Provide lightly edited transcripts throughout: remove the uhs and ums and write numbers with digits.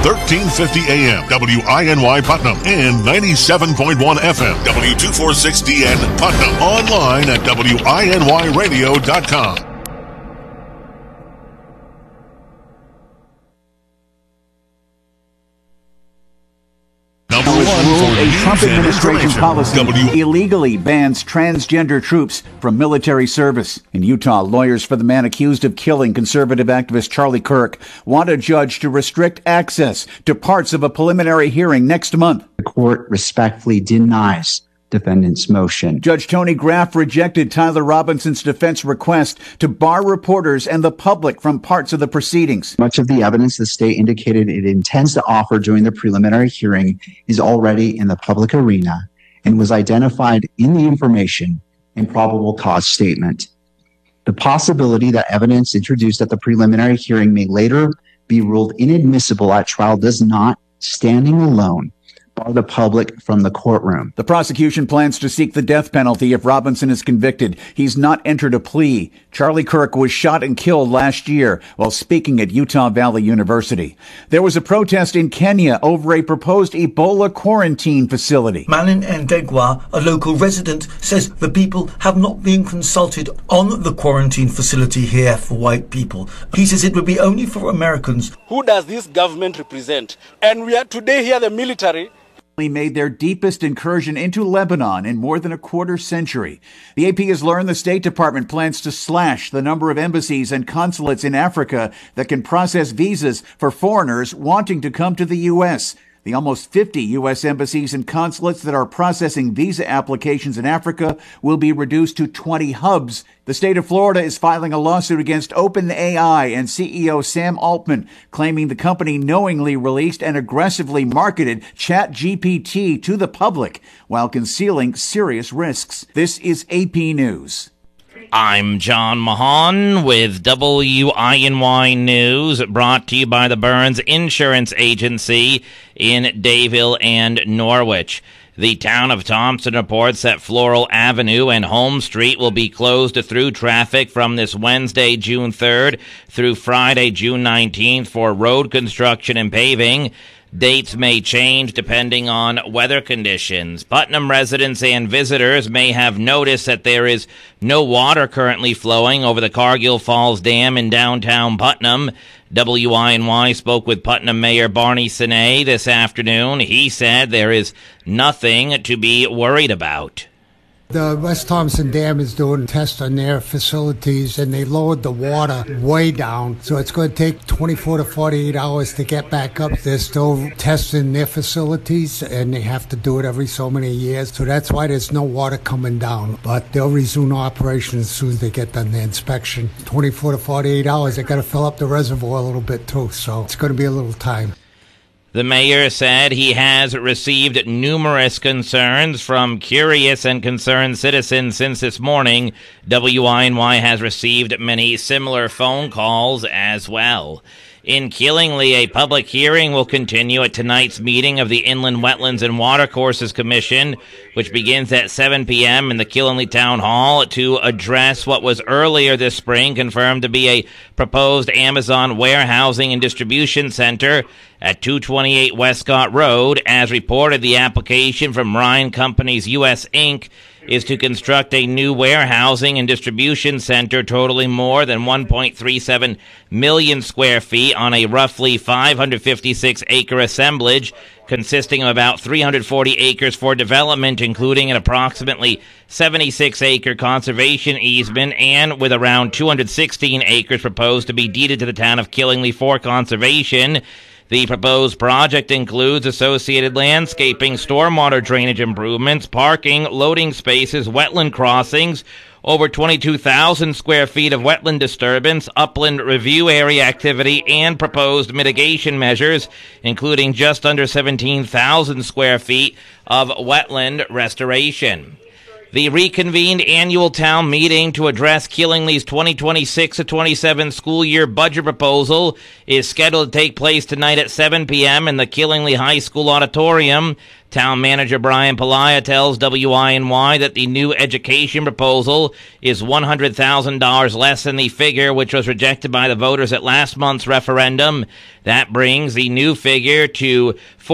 1350 AM, WINY Putnam, and 97.1 FM, W246DN Putnam. Online at WINYradio.com. A Trump administration policy illegally bans transgender troops from military service. In Utah, lawyers for the man accused of killing conservative activist Charlie Kirk want a judge to restrict access to parts of a preliminary hearing next month. The court respectfully denies defendant's motion. Judge Tony Graff rejected Tyler Robinson's defense request to bar reporters and the public from parts of the proceedings. Much of the evidence the state indicated it intends to offer during the preliminary hearing is already in the public arena and was identified in the information and probable cause statement. The possibility that evidence introduced at the preliminary hearing may later be ruled inadmissible at trial does not, standing alone, bar the public from the courtroom. The prosecution plans to seek the death penalty if Robinson is convicted. He's not entered a plea. Charlie Kirk was shot and killed last year while speaking at Utah Valley University. There was a protest in Kenya over a proposed Ebola quarantine facility. Malin Ndegwa, a local resident, says the people have not been consulted on the quarantine facility here for white people. He says it would be only for Americans. Who does this government represent? And we are today here, the military made their deepest incursion into Lebanon in more than a quarter century. The AP has learned the State Department plans to slash the number of embassies and consulates in Africa that can process visas for foreigners wanting to come to the U.S. The almost 50 U.S. embassies and consulates that are processing visa applications in Africa will be reduced to 20 hubs. The state of Florida is filing a lawsuit against OpenAI and CEO Sam Altman, claiming the company knowingly released and aggressively marketed ChatGPT to the public while concealing serious risks. This is AP News. I'm John Mahan with WINY News, brought to you by the Burns Insurance Agency in Dayville and Norwich. The town of Thompson reports that Floral Avenue and Home Street will be closed to through traffic from this Wednesday, June 3rd, through Friday, June 19th for road construction and paving. Dates may change depending on weather conditions. Putnam residents and visitors may have noticed that there is no water currently flowing over the Cargill Falls Dam in downtown Putnam. WINY spoke with Putnam Mayor Barney Sine this afternoon. He said there is nothing to be worried about. The West Thompson Dam is doing tests on their facilities, and they lowered the water way down. So it's going to take 24 to 48 hours to get back up. They're still testing their facilities, and they have to do it every so many years. So that's why there's no water coming down. But they'll resume operations as soon as they get done the inspection. 24 to 48 hours, they got to fill up the reservoir a little bit too. So it's going to be a little time. The mayor said he has received numerous concerns from curious and concerned citizens since this morning. WINY has received many similar phone calls as well. In Killingly, a public hearing will continue at tonight's meeting of the Inland Wetlands and Watercourses Commission, which begins at 7 p.m. in the Killingly Town Hall to address what was earlier this spring confirmed to be a proposed Amazon warehousing and distribution center at 228 Westcott Road. As reported, the application from Ryan Companies US Inc. is to construct a new warehousing and distribution center totaling more than 1.37 million square feet on a roughly 556-acre assemblage consisting of about 340 acres for development, including an approximately 76-acre conservation easement, and with around 216 acres proposed to be deeded to the town of Killingly for conservation. The proposed project includes associated landscaping, stormwater drainage improvements, parking, loading spaces, wetland crossings, over 22,000 square feet of wetland disturbance, upland review area activity, and proposed mitigation measures, including just under 17,000 square feet of wetland restoration. The reconvened annual town meeting to address Killingly's 2026-27 school year budget proposal is scheduled to take place tonight at 7 p.m. in the Killingly High School auditorium. Town Manager Brian Pelayo tells WINY that the new education proposal is $100,000 less than the figure which was rejected by the voters at last month's referendum. That brings the new figure to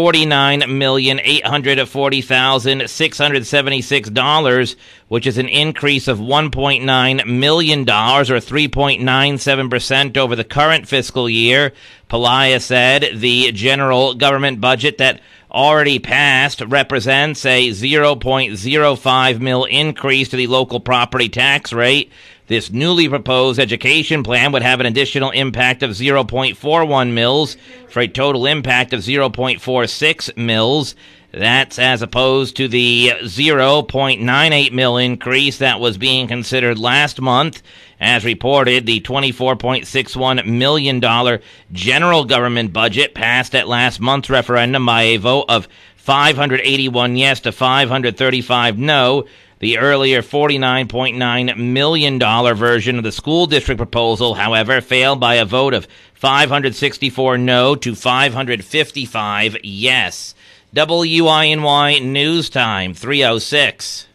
$49,840,676, which is an increase of $1.9 million, or 3.97% over the current fiscal year. Pelayo said the general government budget that already passed represents a 0.05 mil increase to the local property tax rate. This newly proposed education plan would have an additional impact of 0.41 mils for a total impact of 0.46 mils. That's as opposed to the 0.98 mil increase that was being considered last month. As reported, the $24.61 million general government budget passed at last month's referendum by a vote of 581 yes to 535 no. The earlier $49.9 million version of the school district proposal, however, failed by a vote of 564 no to 555 yes. WINY News Time, 3:06.